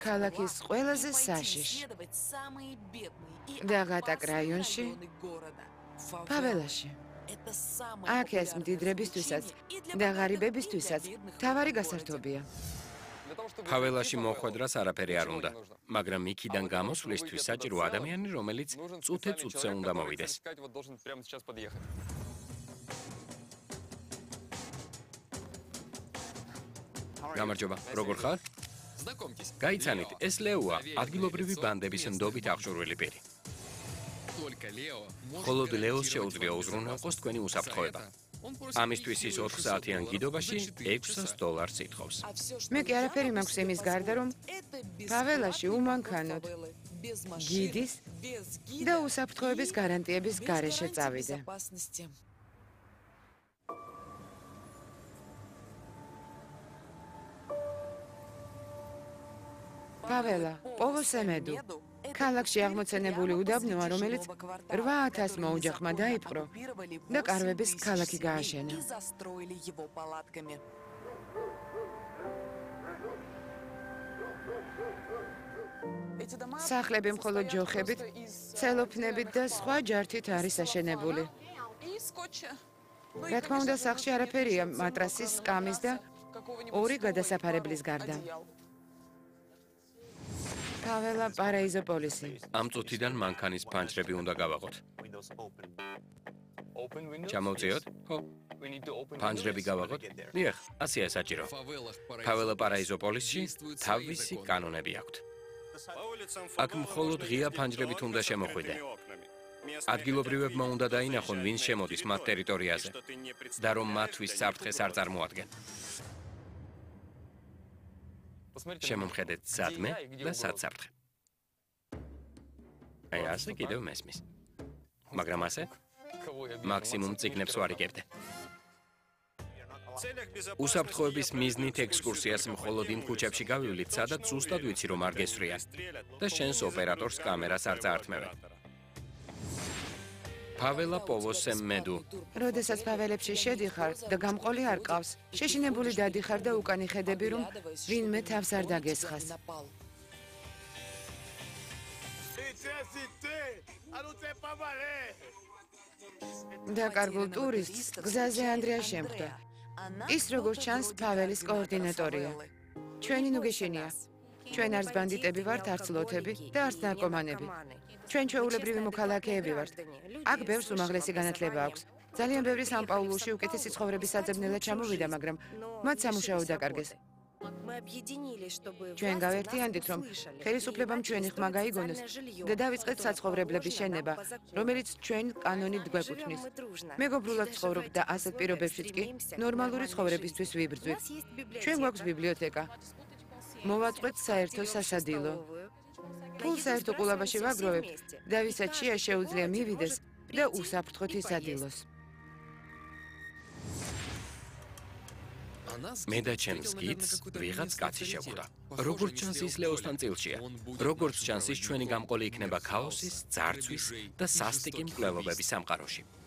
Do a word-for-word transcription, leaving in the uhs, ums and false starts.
ქალაქის ყველაზე საშიში და ღატაკ რაიონში, ფაველაში. აქ ეს მდიდრებისთვისაც და ღარიბებისთვისაც მთავარი გასართობია. ფაველაში მოხვედრას არაფერი არ უნდა, მაგრამ იქიდან გამოსვლისთვის საჭირო ადამიანი, რომელიც წუთე წუთზე უნდა მოვიდეს. გამარჯობა, როგორ ხარ? გაიცანით, ეს ლეოა, ადგილობრივი ბანდების ნდობით აღჭურვილი პირი. მხოლოდ ლეოს შეუძლია უზრუნველყოს თქვენი უსაფრთხოება. ამისთვის ის ოთხ საათიან გიდობაში ექვსას დოლარს ითხოვს. მე კი არაფერი მაქვს იმის გარდა, რომ ფაველაში უმანქანოდ გიდის და უსაფრთხოების გარანტიების გარეშე წავიდე. ფაველა, პოვოსემედუ. ქალაქში აღმოცენებული უდაბნოა, რომელიც რვა ათასმა ოჯახმა დაიპყრო და კარვების ქალაქი გააშენა. სახლები მხოლოდ ჯოხებით, ცელოფნებით და სხვა ჯართით არის აშენებული. რა თქმა უნდა, სახლში არაფერია მატრასის, სკამის და ორი გადასაფარებლის გარდა. ფაველა პარაიზოპოლისი. ამ წუთიდან მანქანის ფანჯრები უნდა გავაღოთ. ჩამოვწიოთ? ხო. ფანჯრები გავაღოთ? დიახ, ასეა საჭირო. ფაველა პარაიზოპოლისში თავისი კანონები აქვთ. აქ მხოლოდ ღია ფანჯრებით უნდა შემოხვიდე. ადგილობრივებმა უნდა დაინახონ, ვინ შემოდის მათ ტერიტორიაზე და რომ მათთვის საფრთხეს არ წარმოადგენ. შემომხედეთ სადმე და საცაფრთხე. აი ასე კიდევ მესმის. მაგრამ ასე მაქსიმუმ წიგნებს ვარიგებდე. უსაფრთხოების მიზნით ექსკურსიას მხოლოდ იმ ქუჩებში გავივლით, სადაც ზუსტად ვიცი, რომ არ გესვრიან და შენს ოპერატორს კამერას არ წაართმევენ. ფაველა პოვოსემედუ. როდესაც ფაველებში შედიხარ და გამყოლი არ ყავს, შეშინებული დადიხარ და უკან იხედები, რომ ვინმე თავს არ დაგესხას. დაკარგულ ტურისტს გზაზე ანდრია შემხვდა. ის როგორც ჩანს, ფაველის კოორდინატორია. ჩვენი ნუგეშენია. ჩვენ არც ბანდიტები ვართ, არც ლოთები და არც ნარკომანები. ჩვენ ჩვეულებრივი მოქალაქეები ვართ. აქ ბევრს უმაღლესი განათლება აქვს. ძალიან ბევრი სან-პაულუში უკეთესი ცხოვრების საძებნელად ჩამოვიდა, მაგრამ მათ სამუშაო დაკარგეს. ჩვენ გავერთიანდით, რომ ხელისუფლებამ ჩვენი ხმა გაიგონოს და დავიწყეთ საცხოვრებლების შენება, რომელიც ჩვენ კანონით გვეკუთვნის. მეგობრულად ცხოვრობ და ასეთ პირობებშიც კი ნორმალური ცხოვრებისთვის ვიბრძვით. ჩვენ გვაქვს ბიბლიოთეკა. მოვაწყვეთ საერთო სასადილო. თუ საერთო ყულაბაში ვაგროვებთ და ვისაც შეა შეუძლია მივიდეს და უსაფრთხოდ ისადილოს. მე და ჩემს გიდს ვიღაც კაცი შეხვდა. როგორც ჩანს, ის ლეოსთან წილშია. როგორც ჩანს, ის ჩვენი გამყოლი იქნება ქაოსის, ძარცვის და სასტიკი მკვლელობების სამყაროში.